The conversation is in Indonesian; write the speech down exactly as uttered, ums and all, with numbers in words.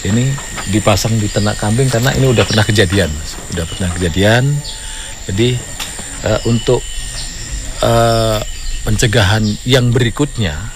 ini dipasang di ternak kambing karena ini udah pernah kejadian, Mas. Udah pernah kejadian. Jadi uh, untuk uh, pencegahan yang berikutnya